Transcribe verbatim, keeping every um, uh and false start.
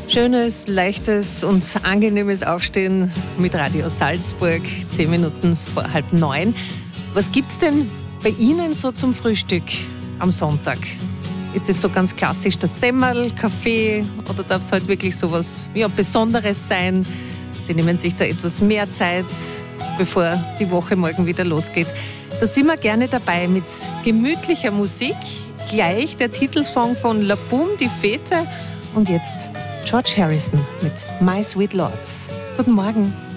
Schönes, leichtes und angenehmes Aufstehen mit Radio Salzburg, zehn Minuten vor halb neun. Was gibt's denn bei Ihnen so zum Frühstück am Sonntag? Ist es so ganz klassisch das Semmerl, Kaffee oder darf es heute wirklich so was ja, Besonderes sein? Sie nehmen sich da etwas mehr Zeit, bevor die Woche morgen wieder losgeht. Da sind wir gerne dabei mit gemütlicher Musik. Gleich der Titelsong von La Boum, die Fete. Und jetzt George Harrison mit My Sweet Lord. Guten Morgen.